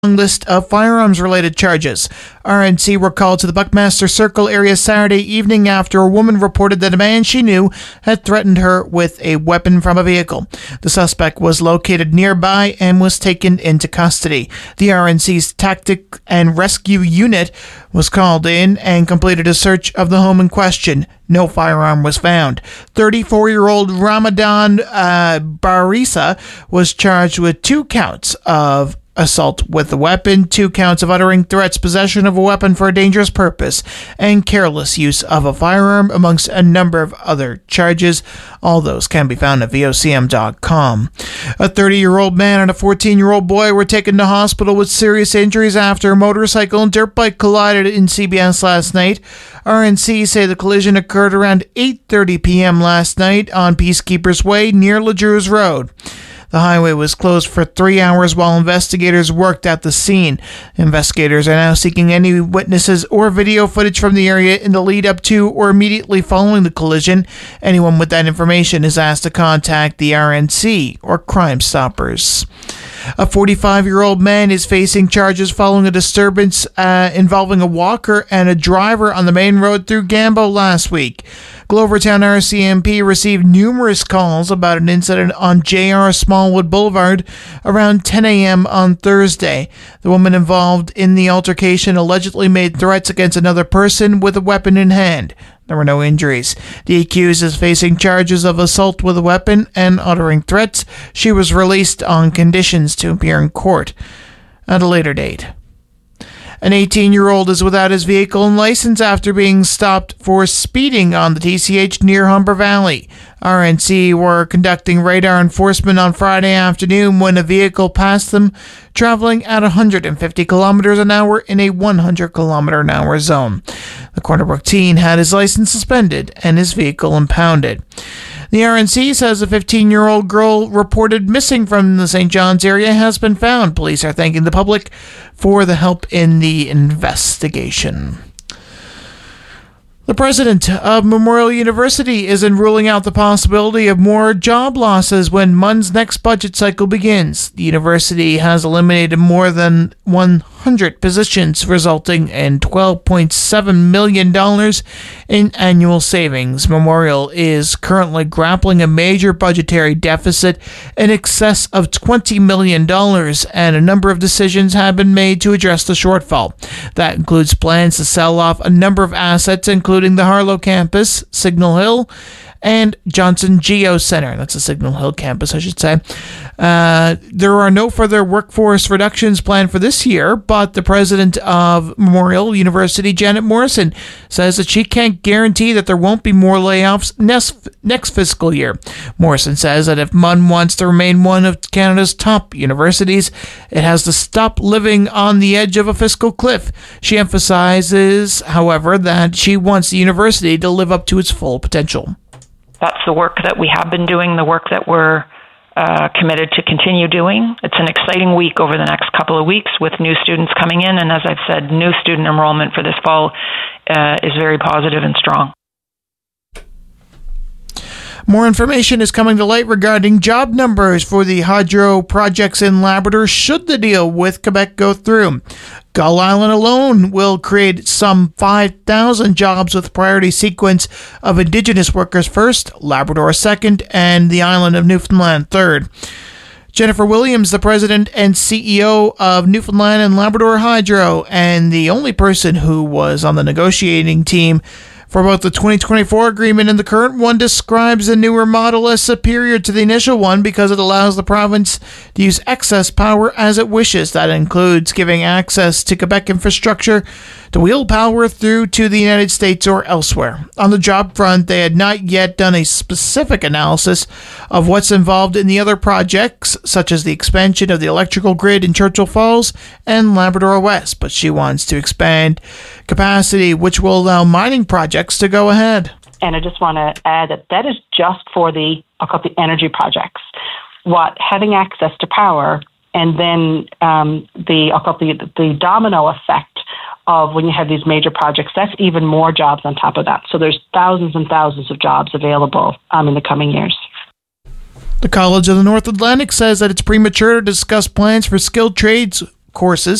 list of firearms-related charges. RNC were called to the Buckmaster Circle area Saturday evening after a woman reported that a man she knew had threatened her with a weapon from a vehicle. The suspect was located nearby and was taken into custody. The RNC's Tactic and Rescue Unit was called in and completed a search of the home in question. No firearm was found. 34-year-old Ramadan Barisa was charged with 2 counts of assault with a weapon, 2 counts of uttering threats, possession of a weapon for a dangerous purpose, and careless use of a firearm, amongst a number of other charges. All those can be found at vocm.com. A 30-year-old man and a 14-year-old boy were taken to hospital with serious injuries after a motorcycle and dirt bike collided in CBS last night. RNC say the collision occurred around 8:30 p.m. last night on Peacekeepers Way near LeDrews Road. The highway was closed for 3 hours while investigators worked at the scene. Investigators are now seeking any witnesses or video footage from the area in the lead up to or immediately following the collision. Anyone with that information is asked to contact the RNC or Crime Stoppers. A 45-year-old man is facing charges following a disturbance involving a walker and a driver on the main road through Gambo last week. Glovertown RCMP received numerous calls about an incident on J.R. Smallwood Boulevard around 10 a.m. on Thursday. The woman involved in the altercation allegedly made threats against another person with a weapon in hand. There were no injuries. The accused is facing charges of assault with a weapon and uttering threats. She was released on conditions to appear in court at a later date. An 18-year-old is without his vehicle and license after being stopped for speeding on the TCH near Humber Valley. RNC were conducting radar enforcement on Friday afternoon when a vehicle passed them, traveling at 150 kilometers an hour in a 100 kilometer an hour zone. The Corner Brook teen had his license suspended and his vehicle impounded. The RNC says a 15-year-old girl reported missing from the St. John's area has been found. Police are thanking the public for the help in the investigation. The president of Memorial University isn't ruling out the possibility of more job losses when MUN's next budget cycle begins. The university has eliminated more than 100 positions, resulting in $12.7 million in annual savings. Memorial is currently grappling a major budgetary deficit in excess of $20 million, and a number of decisions have been made to address the shortfall. That includes plans to sell off a number of assets, including the Harlow campus, Signal Hill, and Johnson Geo Center. That's a Signal Hill campus, I should say. There are no further workforce reductions planned for this year, but the president of Memorial University, Janet Morrison, says that she can't guarantee that there won't be more layoffs next fiscal year. Morrison says that if MUN wants to remain one of Canada's top universities, it has to stop living on the edge of a fiscal cliff. She emphasizes, however, that she wants the university to live up to its full potential. That's the work that we have been doing, the work that we're committed to continue doing. It's an exciting week over the next couple of weeks with new students coming in, and as I've said, new student enrollment for this fall is very positive and strong. More information is coming to light regarding job numbers for the hydro projects in Labrador should the deal with Quebec go through. Gull Island alone will create some 5,000 jobs with priority sequence of Indigenous workers first, Labrador second, and the island of Newfoundland third. Jennifer Williams, the president and CEO of Newfoundland and Labrador Hydro, and the only person who was on the negotiating team for both the 2024 agreement and the current one, describes the newer model as superior to the initial one because it allows the province to use excess power as it wishes. That includes giving access to Quebec infrastructure to wheel power through to the United States or elsewhere. On the job front, they had not yet done a specific analysis of what's involved in the other projects, such as the expansion of the electrical grid in Churchill Falls and Labrador West, but she wants to expand capacity, which will allow mining projects to go ahead. And I just want to add that is just for the energy projects. Having access to power, and then the domino effect of when you have these major projects, that's even more jobs on top of that. So there's thousands and thousands of jobs available in the coming years. The College of the North Atlantic says that it's premature to discuss plans for skilled trades courses